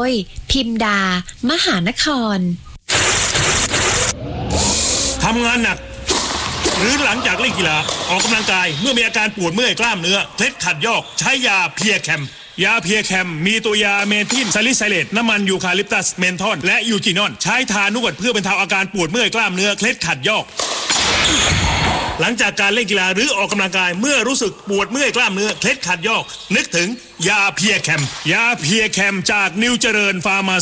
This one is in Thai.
ยพิมดามหานครทำงานหนักหรือหลังจากเล่นกีฬาออกกำลังกายเมื่อมีอาการปวดเมื่อยกล้ามเนื้อเคล็ดขัดยอกใช้ยาเพียแคมยาเพียแคมมีตัวยาเมทิลซาลิไซเลตน้ำมันยูคาลิปตัสเมนทอลและยูจินอนใช้ทานวดเพื่อบรรเทาอาการปวดเมื่อยกล้ามเนื้อเคล็ดขัดยอกหลังจากการเล่นกีฬาหรือออกกำลังกายเมื่อรู้สึกปวดเมื่อยกล้ามเนื้อเคล็ดขัดยอกนึกถึงยาเพียแคมยาเพียแคมจากนิวเจริญฟาร์มา